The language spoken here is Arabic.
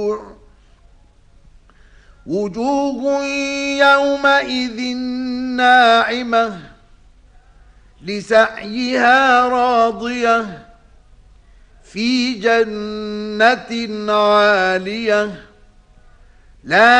وجوه يومئذ ناعمة لسعيها راضية في جنة عالية لا